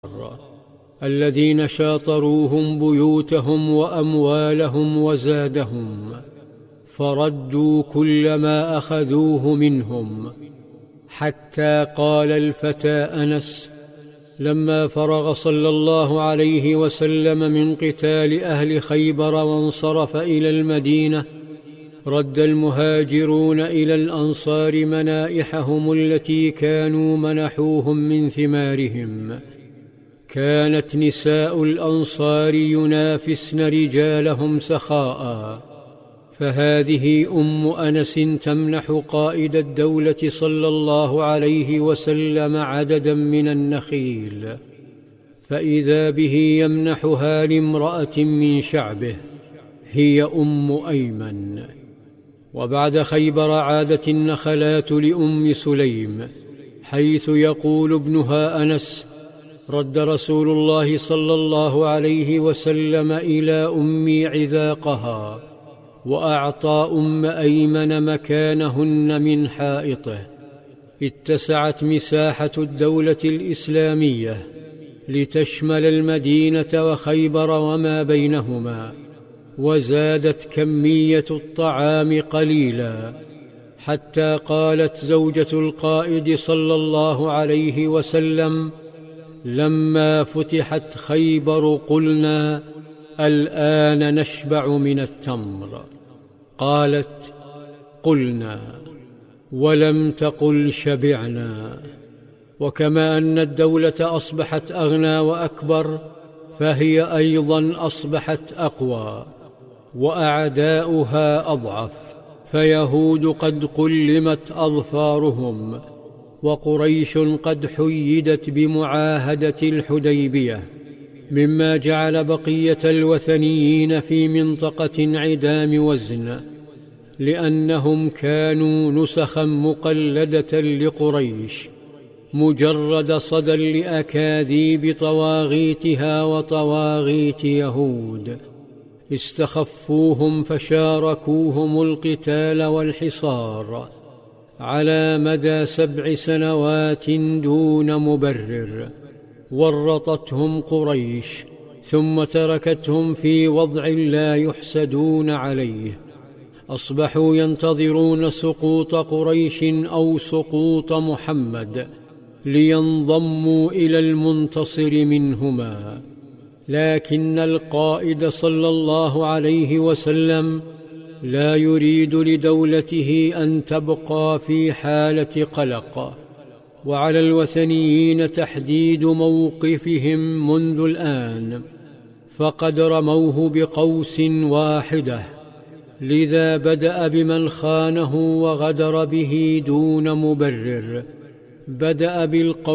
الذين شاطروهم بيوتهم وأموالهم وزادهم، فردوا كل ما أخذوه منهم، حتى قال الفتى أنس لما فرغ صلى الله عليه وسلم من قتال أهل خيبر وانصرف إلى المدينة: رد المهاجرون إلى الأنصار منائحهم التي كانوا منحوهم من ثمارهم. كانت نساء الأنصار ينافسن رجالهم سخاء، فهذه أم أنس تمنح قائد الدولة صلى الله عليه وسلم عددا من النخيل، فإذا به يمنحها لامرأة من شعبه، هي أم أيمن. وبعد خيبر عادت النخلات لأم سليم، حيث يقول ابنها أنس: رد رسول الله صلى الله عليه وسلم إلى أمي عذاقها، وأعطى أم أيمن مكانهن من حائطه. اتسعت مساحة الدولة الإسلامية لتشمل المدينة وخيبر وما بينهما، وزادت كمية الطعام قليلا، حتى قالت زوجة القائد صلى الله عليه وسلم لما فتحت خيبر: قلنا الآن نشبع من التمر. قالت: قلنا، ولم تقل شبعنا. وكما أن الدولة أصبحت أغنى وأكبر، فهي أيضا أصبحت أقوى، وأعداؤها أضعف، فيهود قد قلمت أظفارهم، وقريش قد حيدت بمعاهدة الحديبية، مما جعل بقية الوثنيين في منطقة انعدام وزن، لأنهم كانوا نسخا مقلدة لقريش، مجرد صدى لأكاذيب طواغيتها وطواغيت يهود. استخفوهم فشاركوهم القتال والحصار على مدى 7 سنوات دون مبرر. ورطتهم قريش، ثم تركتهم في وضع لا يحسدون عليه. أصبحوا ينتظرون سقوط قريش أو سقوط محمد لينضموا إلى المنتصر منهما، لكن القائد صلى الله عليه وسلم لا يريد لدولته أن تبقى في حالة قلق، وعلى الوثنيين تحديد موقفهم منذ الآن، فقد رموه بقوس واحدة. لذا بدأ بمن خانه وغدر به دون مبرر، بدأ بالقوس